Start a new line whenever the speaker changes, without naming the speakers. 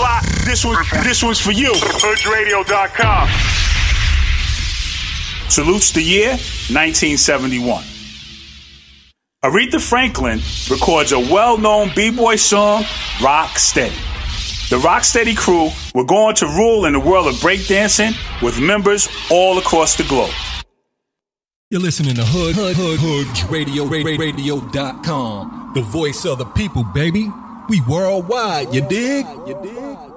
lot. This one's for you. HoodRadio.com. Salutes the year 1971. Aretha Franklin records a well-known b-boy song, Rock Steady. The Rock Steady crew were going to rule in the world of breakdancing with members all across the globe.
You're listening to HoodRadio.com. The voice of the people, baby. We worldwide, you dig?